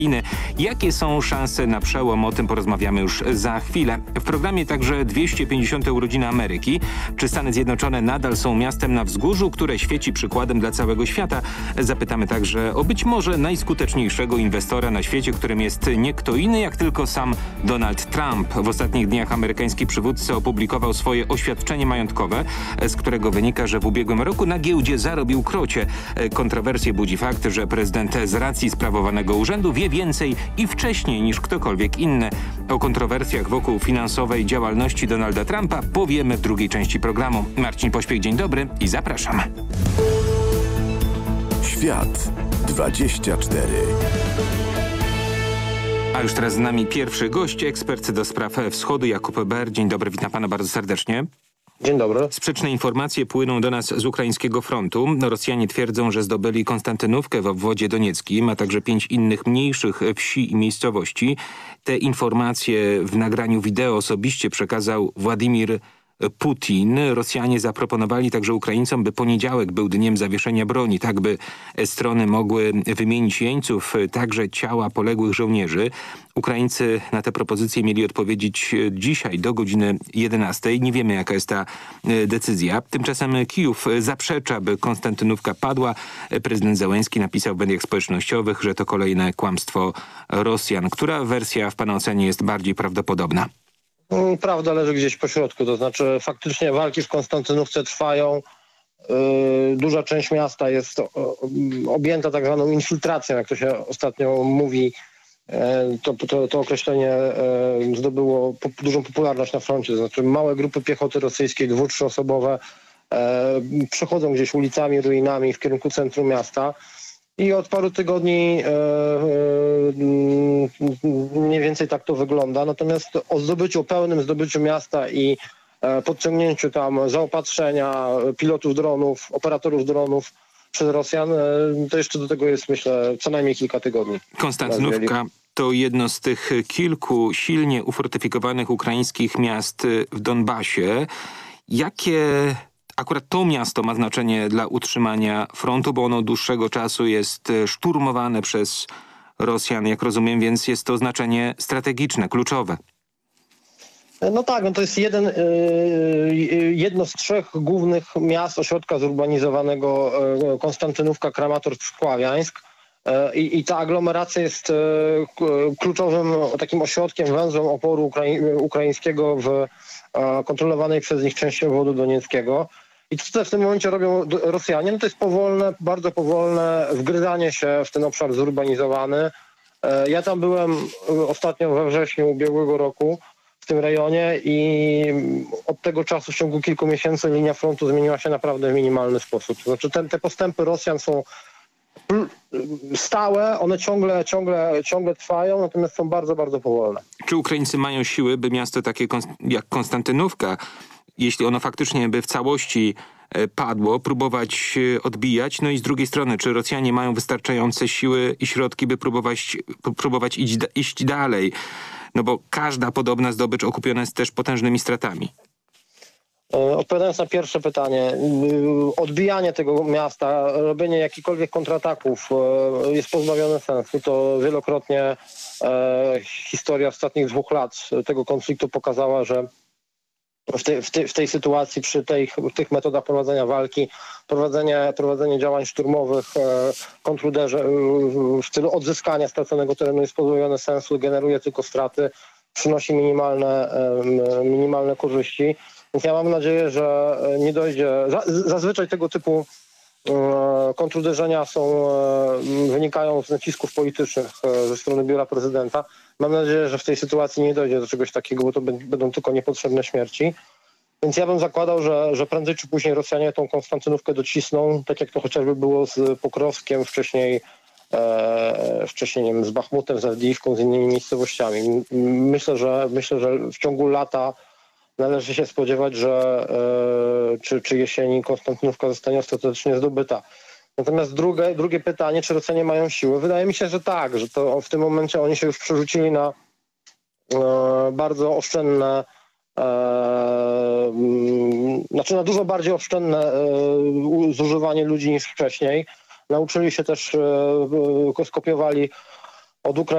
Jakie są szanse na przełom? O tym porozmawiamy już za chwilę. W programie także 250. urodziny Ameryki. Czy Stany Zjednoczone nadal są miastem na wzgórzu, które świeci przykładem dla całego świata? Zapytamy także o być może najskuteczniejszego inwestora na świecie, którym jest nie kto inny, jak tylko sam Donald Trump. W ostatnich dniach amerykański przywódca opublikował swoje oświadczenie majątkowe, z którego wynika, że w ubiegłym roku na giełdzie zarobił krocie. Kontrowersje budzi fakt, że prezydent z racji sprawowanego urzędu wie więcej i wcześniej niż ktokolwiek inny. O kontrowersjach wokół finansowej działalności Donalda Trumpa powiemy w drugiej części programu. Marcin Pośpiech, dzień dobry i zapraszam. Świat 24. A już teraz z nami pierwszy gość, ekspert do spraw wschodu, Jakub Ber. Dzień dobry, witam pana bardzo serdecznie. Dzień dobry. Sprzeczne informacje płyną do nas z ukraińskiego frontu. Rosjanie twierdzą, że zdobyli Konstantynówkę w obwodzie donieckim, a także 5 innych mniejszych wsi i miejscowości. Te informacje w nagraniu wideo osobiście przekazał Władimir Putin. Rosjanie zaproponowali także Ukraińcom, by poniedziałek był dniem zawieszenia broni, tak by strony mogły wymienić jeńców, także ciała poległych żołnierzy. Ukraińcy na te propozycje mieli odpowiedzieć dzisiaj do godziny 11. Nie wiemy, jaka jest ta decyzja. Tymczasem Kijów zaprzecza, by Konstantynówka padła. Prezydent Zełenski napisał w mediach społecznościowych, że to kolejne kłamstwo Rosjan. Która wersja w pana ocenie jest bardziej prawdopodobna? Prawda leży gdzieś po środku, to znaczy faktycznie walki w Konstantynówce trwają. Duża część miasta jest objęta tak zwaną infiltracją, jak to się ostatnio mówi. To określenie zdobyło dużą popularność na froncie, to znaczy małe grupy piechoty rosyjskiej, 2-3-osobowe, przechodzą gdzieś ulicami, ruinami w kierunku centrum miasta. I od paru tygodni mniej więcej tak to wygląda. Natomiast o pełnym zdobyciu miasta i podciągnięciu tam zaopatrzenia pilotów dronów, operatorów dronów przez Rosjan, to jeszcze do tego jest, myślę, co najmniej kilka tygodni. Konstantynówka to jedno z tych kilku silnie ufortyfikowanych ukraińskich miast w Donbasie. Jakie akurat to miasto ma znaczenie dla utrzymania frontu, bo ono od dłuższego czasu jest szturmowane przez Rosjan, jak rozumiem, więc jest to znaczenie strategiczne, kluczowe. No tak, no to jest jedno z 3 głównych miast ośrodka zurbanizowanego Konstantynówka, Kramatorsk, Sławiańsk. I ta aglomeracja jest kluczowym takim ośrodkiem, węzłem oporu ukraińskiego w kontrolowanej przez nich części obwodu donieckiego. I co w tym momencie robią Rosjanie? No to jest powolne, bardzo powolne wgryzanie się w ten obszar zurbanizowany. Ja tam byłem ostatnio we wrześniu ubiegłego roku w tym rejonie i od tego czasu w ciągu kilku miesięcy linia frontu zmieniła się naprawdę w minimalny sposób. To znaczy te postępy Rosjan są stałe, one ciągle trwają, natomiast są bardzo, bardzo powolne. Czy Ukraińcy mają siły, by miasto takie jak Konstantynówka, jeśli ono faktycznie by w całości padło, próbować odbijać? No i z drugiej strony, czy Rosjanie mają wystarczające siły i środki, by próbować iść dalej? No bo każda podobna zdobycz okupiona jest też potężnymi stratami. Odpowiadając na pierwsze pytanie, odbijanie tego miasta, robienie jakichkolwiek kontrataków jest pozbawione sensu. To wielokrotnie historia ostatnich 2 lat tego konfliktu pokazała, że w tej sytuacji, przy tych metodach prowadzenia walki, prowadzenie działań szturmowych, kontruderze w celu odzyskania straconego terenu jest pozbawione sensu, generuje tylko straty, przynosi minimalne korzyści. Więc ja mam nadzieję, że nie dojdzie... Zazwyczaj tego typu kontruderzenia wynikają z nacisków politycznych ze strony biura prezydenta. Mam nadzieję, że w tej sytuacji nie dojdzie do czegoś takiego, bo to będą tylko niepotrzebne śmierci. Więc ja bym zakładał, że prędzej czy później Rosjanie tą Konstantynówkę docisną, tak jak to chociażby było z Pokrowskiem, wcześniej nie wiem, z Bachmutem, z Awdijiwką, z innymi miejscowościami. Myślę, że w ciągu lata należy się spodziewać, że czy jesieni Konstantynówka zostanie ostatecznie zdobyta. Natomiast drugie pytanie, czy Rosjanie mają siłę? Wydaje mi się, że tak, że to w tym momencie oni się już przerzucili na bardzo oszczędne, na dużo bardziej oszczędne zużywanie ludzi niż wcześniej. Nauczyli się też, skopiowali od Ukrainy.